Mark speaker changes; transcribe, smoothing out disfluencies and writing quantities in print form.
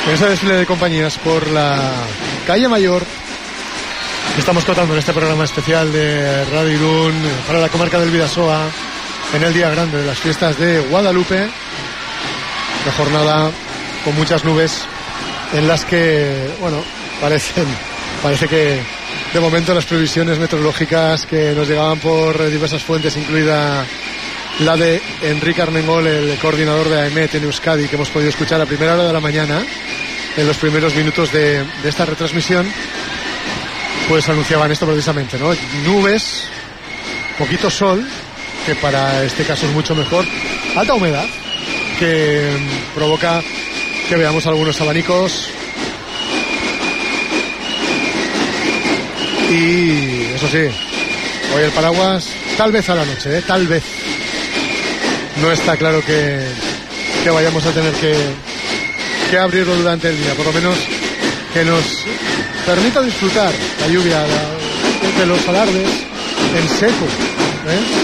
Speaker 1: En ese desfile de compañías por la calle Mayor que estamos contando en este programa especial de Radio Irún para la comarca del Bidasoa en el día grande de las fiestas de Guadalupe, una jornada con muchas nubes en las que, bueno, parece que de momento las previsiones meteorológicas que nos llegaban por diversas fuentes, incluida la de Enrique Armengol, el coordinador de AEMET en Euskadi, que hemos podido escuchar a primera hora de la mañana, en los primeros minutos de esta retransmisión, pues anunciaban esto precisamente, ¿no? Nubes, poquito sol, que para este caso es mucho mejor, alta humedad, que provoca que veamos algunos abanicos. Y eso sí, hoy el paraguas tal vez a la noche, tal vez. No está claro que vayamos a tener que abrirlo durante el día, por lo menos que nos permita disfrutar la lluvia de los alardes en seco, ¿eh?